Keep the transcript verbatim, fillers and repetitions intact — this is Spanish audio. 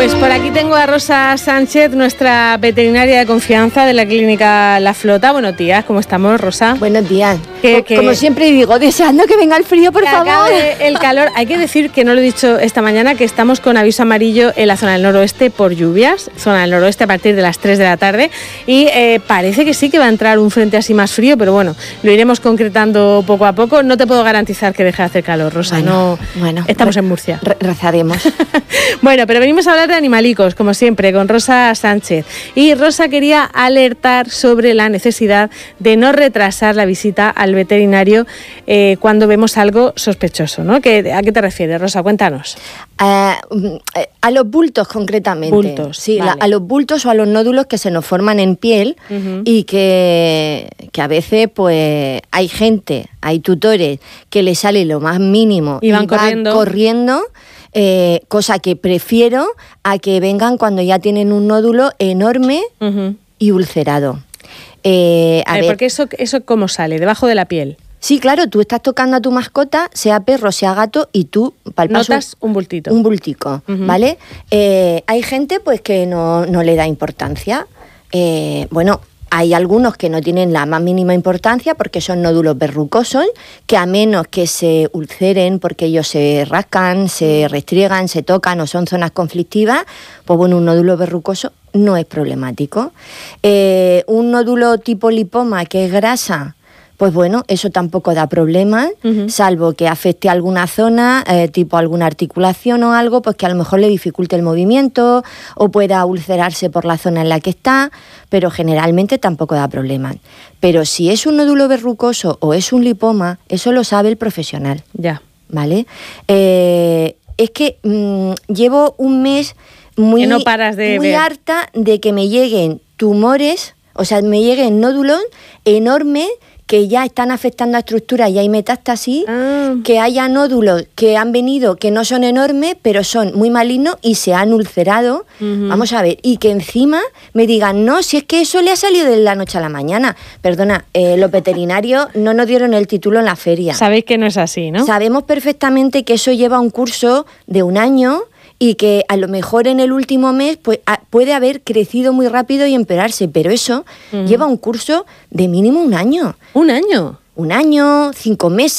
Pues por aquí tengo a Rosa Sánchez, nuestra veterinaria de confianza de la clínica La Flota. Buenos días, ¿cómo estamos, Rosa? Buenos días. Que, Co- que, Como siempre digo, deseando que venga el frío, por que favor. acabe el calor. Hay que decir, que no lo he dicho esta mañana, que estamos con aviso amarillo en la zona del noroeste por lluvias, zona del noroeste a partir de las tres de la tarde, y eh, parece que sí que va a entrar un frente así más frío, pero bueno, lo iremos concretando poco a poco. No te puedo garantizar que deje de hacer calor, Rosa, Bueno, no. bueno, estamos re- en Murcia. Re- rezaremos. Bueno, pero venimos a hablar de animalicos, como siempre, con Rosa Sánchez. Y Rosa quería alertar sobre la necesidad de no retrasar la visita al veterinario eh, cuando vemos algo sospechoso, ¿no? ¿Qué, ¿A qué te refieres, Rosa? Cuéntanos. a, a los bultos, concretamente. Bultos, Sí, vale. la, a los bultos o a los nódulos que se nos forman en piel Uh-huh. y que, que a veces pues hay gente, hay tutores que le sale lo más mínimo Y van corriendo. corriendo, eh, cosa que prefiero a que vengan cuando ya tienen un nódulo enorme Uh-huh. y ulcerado. Eh, a Eh, ver, porque eso, eso ¿cómo sale? ¿Debajo de la piel? sí, claro, tú estás tocando a tu mascota, sea perro, sea gato, y tú palpas un- Notas un bultito. un bultico, Ujú. ¿vale? Eh, hay gente pues que no, no le da importancia. Eh, bueno, hay algunos que no tienen la más mínima importancia porque son nódulos verrucosos, que a menos que se ulceren porque ellos se rascan, se restriegan, se tocan o son zonas conflictivas, pues bueno, un nódulo verrucoso no es problemático. Eh, un nódulo tipo lipoma, que es grasa, pues bueno, eso tampoco da problemas, Ujú. salvo que afecte a alguna zona, eh, tipo alguna articulación o algo, pues que a lo mejor le dificulte el movimiento o pueda ulcerarse por la zona en la que está, pero generalmente tampoco da problemas. Pero si es un nódulo verrucoso o es un lipoma, eso lo sabe el profesional, Ya. ¿vale? Eh, es que mm, llevo un mes muy, Que no paras de muy ver. harta de que me lleguen tumores, o sea, me lleguen nódulos enormes que ya están afectando a estructuras y hay metástasis, Ah. que haya nódulos que han venido que no son enormes, pero son muy malignos y se han ulcerado. Ujú. Vamos a ver, y que encima me digan, no, si es que eso le ha salido de la noche a la mañana. Perdona, eh, los veterinarios no nos dieron el título en la feria. Sabéis que no es así, ¿no? Sabemos perfectamente que eso lleva un curso de un año y que a lo mejor en el último mes pues, a- puede haber crecido muy rápido y empeorarse, pero eso Ujú. lleva un curso de mínimo un año. Un año. Un año, cinco meses.